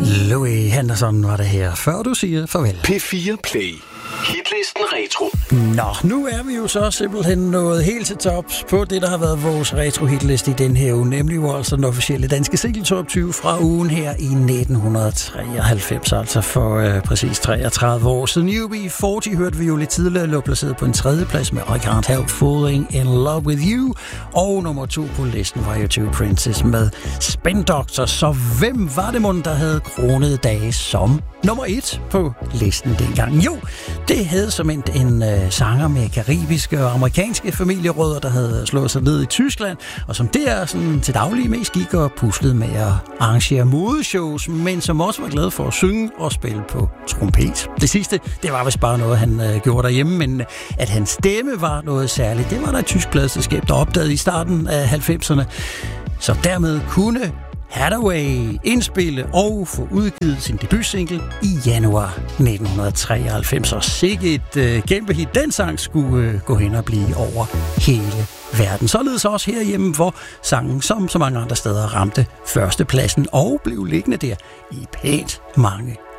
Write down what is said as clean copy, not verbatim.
Louis Henderson var det her, før du siger farvel. P4 Play. Hitlisten Retro. Nå, nu er vi jo så simpelthen nået helt til tops på det, der har været vores retro-hitliste i den her uge, nemlig jo altså den officielle danske single top 20 fra ugen her i 1993, altså for præcis 33 år siden. UB40 hørte vi jo lidt tidligere, lå placeret på en tredje plads med I Can't Help Falling in Love With You, og nummer 2 på listen var U2 Princess med Spin Doctor. Så hvem var det mon, der havde kronede dage som nummer 1 på listen dengang? Jo, det havde som en sanger med karibiske og amerikanske familierødder, der havde slået sig ned i Tyskland, og som der sådan til daglig mest gik og puslede med at arrangere modeshows, men som også var glad for at synge og spille på trompet. Det sidste, det var vist bare noget, han gjorde derhjemme, men at hans stemme var noget særligt, det var der et tysk pladeselskab, der opdagede i starten af 90'erne. Så dermed kunne Hathaway indspille og få udgivet sin debutsingle i januar 1993. Og sikke et kæmpe hit. Den sang skulle gå hen og blive over hele verden. Således også herhjemme, hvor sangen som så mange andre steder ramte førstepladsen og blev liggende der i pænt mange